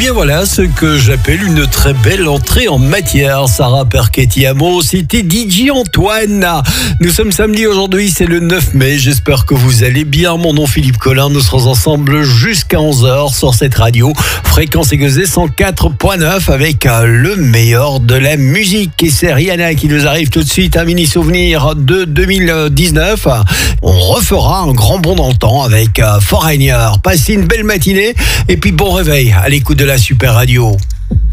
bien voilà ce que j'appelle une très belle entrée en matière. Sarah Perchetti-Amo, c'était DJ Antoine. Nous sommes samedi aujourd'hui, c'est le 9 mai. J'espère que vous allez bien. Mon nom Philippe Collin. Nous serons ensemble jusqu'à 11h sur cette radio. Fréquence aiguisée 104.9 avec le meilleur de la musique. Et c'est Rihanna qui nous arrive tout de suite. Un mini souvenir de 2019. On refera un grand bond dans le temps avec Foreigner. Passez une belle matinée et puis bon réveil à l'écoute de la Super Radio.